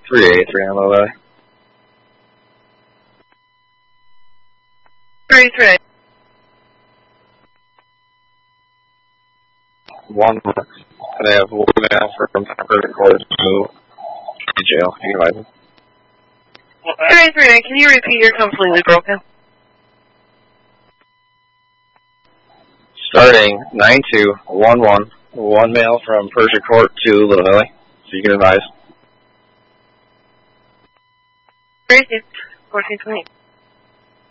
383 on Lily. 338. 1. They have one man from Perfect Court to jail. You can imagine. 338, can you repeat? You're completely broken. Starting 9211, one male from Persia Court to Little Valley. So you can advise. 1420.